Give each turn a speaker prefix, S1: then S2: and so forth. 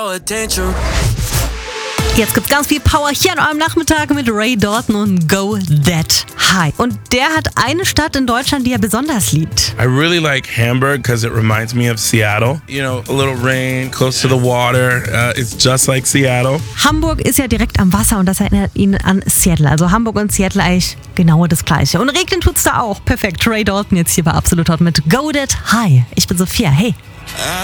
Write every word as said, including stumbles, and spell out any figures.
S1: attention.
S2: Jetzt gibt's ganz viel Power hier an eurem Nachmittag mit Ray Dalton und Go That High. Und der hat eine Stadt in Deutschland, die er besonders liebt.
S3: I really like Hamburg because it reminds me of Seattle. You know, a little rain, close to the water. Uh, it's just like Seattle.
S2: Hamburg ist ja direkt am Wasser und das erinnert ihn an Seattle. Also Hamburg und Seattle eigentlich genau das Gleiche. Und regnen tut's da auch. Perfekt. Ray Dalton jetzt hier bei Absolut Hot mit Go That High. Ich bin Sophia. Hey.